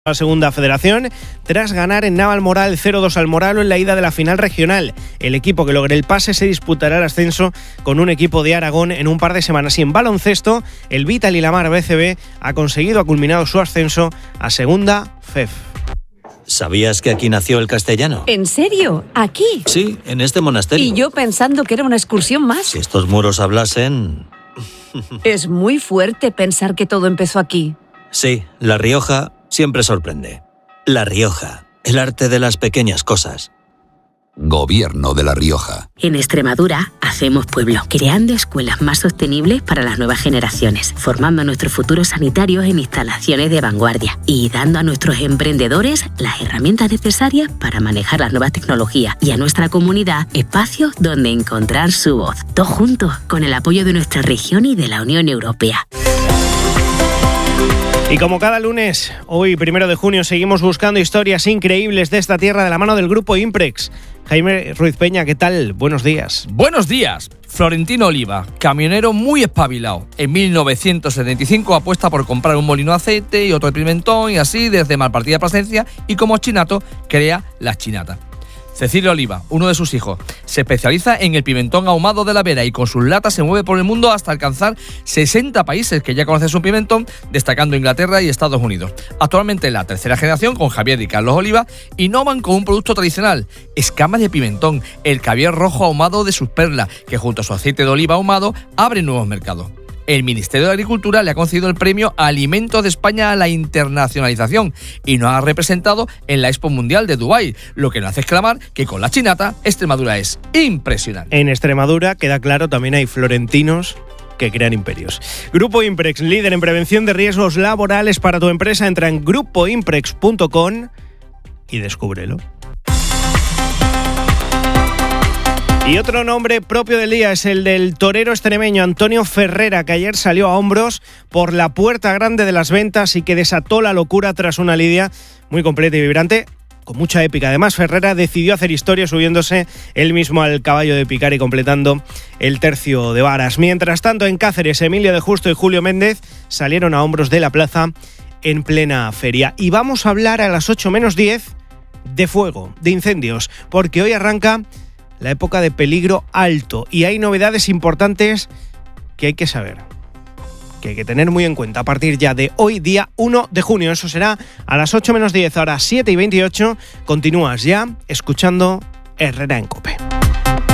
La segunda federación, tras ganar en Navalmoral 0-2 al Moralo en la ida de la final regional. El equipo que logre el pase se disputará el ascenso con un equipo de Aragón en un par de semanas. Y en baloncesto, el Vital y Lamar BCB ha culminado su ascenso a segunda FEF. ¿Sabías que aquí nació el castellano? ¿En serio? ¿Aquí? Sí, en este monasterio. Y yo pensando que era una excursión más. Si estos muros hablasen... Es muy fuerte pensar que todo empezó aquí. Sí, La Rioja siempre sorprende. La Rioja, el arte de las pequeñas cosas. Gobierno de La Rioja. En Extremadura hacemos pueblo, creando escuelas más sostenibles para las nuevas generaciones, formando a nuestros futuros sanitarios en instalaciones de vanguardia y dando a nuestros emprendedores las herramientas necesarias para manejar las nuevas tecnologías y a nuestra comunidad espacios donde encontrar su voz. Todos juntos, con el apoyo de nuestra región y de la Unión Europea. Y como cada lunes, hoy 1 de junio, seguimos buscando historias increíbles de esta tierra de la mano del Grupo Imprex. Jaime Ruiz Peña, ¿qué tal? Buenos días. Buenos días. Florentino Oliva, camionero muy espabilado. En 1975 apuesta por comprar un molino de aceite y otro de pimentón y así desde Malpartida a Plasencia, y como chinato crea Las Chinatas. Cecilio Oliva, uno de sus hijos, se especializa en el pimentón ahumado de la Vera y con sus latas se mueve por el mundo hasta alcanzar 60 países que ya conocen su pimentón, destacando Inglaterra y Estados Unidos. Actualmente la tercera generación, con Javier y Carlos Oliva, innovan con un producto tradicional, escamas de pimentón, el caviar rojo ahumado de sus perlas, que junto a su aceite de oliva ahumado abre nuevos mercados. El Ministerio de Agricultura le ha concedido el premio Alimentos de España a la internacionalización y nos ha representado en la Expo Mundial de Dubái, lo que nos hace exclamar que con la chinata Extremadura es impresionante. En Extremadura, queda claro, también hay florentinos que crean imperios. Grupo Imprex, líder en prevención de riesgos laborales para tu empresa. Entra en grupoimprex.com y descúbrelo. Y otro nombre propio del día es el del torero extremeño Antonio Ferrera, que ayer salió a hombros por la puerta grande de las ventas y que desató la locura tras una lidia muy completa y vibrante, con mucha épica. Además, Ferrera decidió hacer historia subiéndose él mismo al caballo de picar y completando el tercio de varas. Mientras tanto, en Cáceres, Emilio de Justo y Julio Méndez salieron a hombros de la plaza en plena feria. Y vamos a hablar a las 8 menos 10 de fuego, de incendios, porque hoy arranca la época de peligro alto y hay novedades importantes que hay que saber, que hay que tener muy en cuenta a partir ya de hoy, día 1 de junio. Eso será a las 8 menos 10, ahora 7 y 28. Continúas ya escuchando Herrera en COPE.